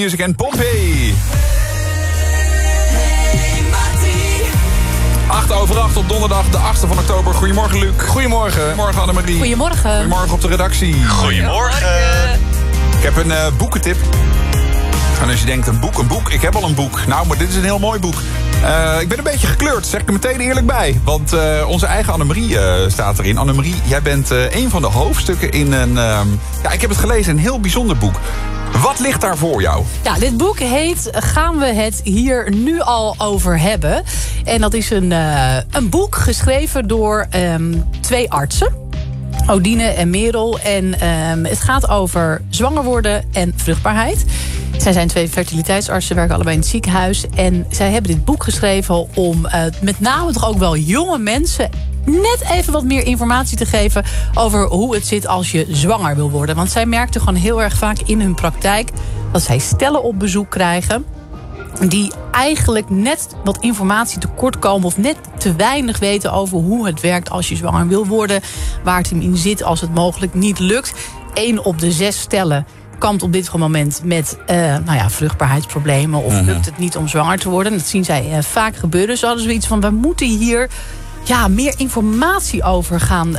Music en Pompey. 8:08 op donderdag, de 8e van oktober. Goedemorgen, Luc. Goedemorgen. Goedemorgen, Annemarie. Goedemorgen. Goedemorgen op de redactie. Goedemorgen. Ik heb een boekentip. En als je denkt, een boek. Ik heb al een boek. Nou, maar dit is een heel mooi boek. Ik ben een beetje gekleurd, zeg ik er meteen eerlijk bij. Want onze eigen Annemarie staat erin. Annemarie, jij bent een van de hoofdstukken in een... ik heb het gelezen, een heel bijzonder boek. Wat ligt daar voor jou? Ja, dit boek heet Gaan we het hier nu al over hebben? En dat is een boek geschreven door 2 artsen. Odine en Merel. En het gaat over zwanger worden en vruchtbaarheid. Zij zijn 2 fertiliteitsartsen, werken allebei in het ziekenhuis. En zij hebben dit boek geschreven om met name toch ook wel jonge mensen net even wat meer informatie te geven over hoe het zit als je zwanger wil worden. Want zij merkten gewoon heel erg vaak in hun praktijk dat zij stellen op bezoek krijgen die eigenlijk net wat informatie tekort komen of net te weinig weten over hoe het werkt als je zwanger wil worden, waar het in zit als het mogelijk niet lukt. 1 op de 6 stellen kampt op dit moment met vruchtbaarheidsproblemen of lukt het niet om zwanger te worden. Dat zien zij vaak gebeuren. Ze hadden zoiets van, we moeten hier meer informatie over gaan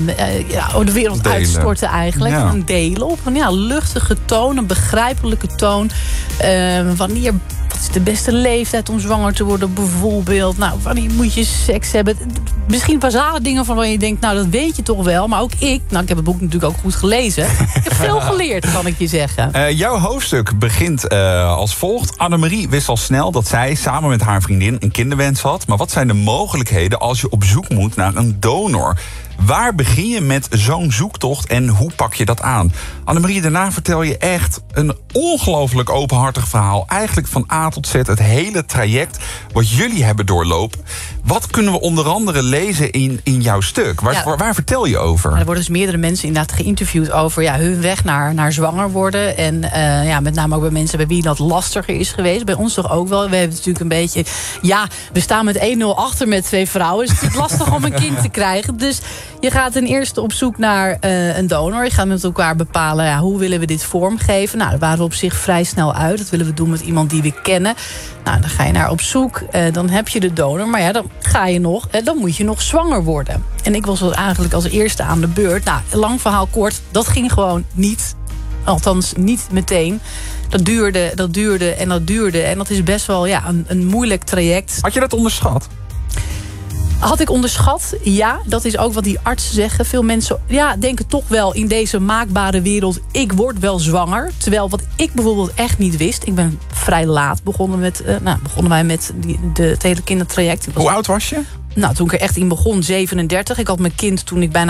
de wereld delen. Uitstorten eigenlijk. Ja. En delen op een luchtige toon, een begrijpelijke toon. Wanneer, wat is de beste leeftijd om zwanger te worden bijvoorbeeld? Nou, wanneer moet je seks hebben? Misschien basale dingen van waar je denkt, nou dat weet je toch wel. Maar ook ik heb het boek natuurlijk ook goed gelezen. Ik heb veel geleerd, kan ik je zeggen. Jouw hoofdstuk begint als volgt. Annemarie wist al snel dat zij samen met haar vriendin een kinderwens had. Maar wat zijn de mogelijkheden als je op zoek moet naar een donor? Waar begin je met zo'n zoektocht en hoe pak je dat aan? Annemarie, daarna vertel je echt een ongelooflijk openhartig verhaal. Eigenlijk van A tot Z, het hele traject wat jullie hebben doorlopen. Wat kunnen we onder andere lezen in jouw stuk? Waar vertel je over? Er worden dus meerdere mensen inderdaad geïnterviewd over hun weg naar zwanger worden. En met name ook bij mensen bij wie dat lastiger is geweest. Bij ons toch ook wel. We hebben natuurlijk een beetje... we staan met 1-0 achter met 2 vrouwen. Dus het is lastig om een kind te krijgen. Dus je gaat ten eerste op zoek naar een donor. Je gaat met elkaar bepalen, hoe willen we dit vormgeven? Nou, daar waren we op zich vrij snel uit. Dat willen we doen met iemand die we kennen. Nou, dan ga je naar op zoek. Dan heb je de donor. Maar dan ga je nog. Dan moet je nog zwanger worden. En ik was eigenlijk als eerste aan de beurt. Nou, lang verhaal kort. Dat ging gewoon niet. Althans, niet meteen. Dat duurde. En dat is best wel een moeilijk traject. Had je dat onderschat? Had ik onderschat? Ja, dat is ook wat die artsen zeggen. Veel mensen denken toch wel in deze maakbare wereld, ik word wel zwanger. Terwijl wat ik bijvoorbeeld echt niet wist. Ik ben vrij laat begonnen wij met het hele kindertraject. Hoe oud was je? Nou, toen ik er echt in begon, 37. Ik had mijn kind toen ik bijna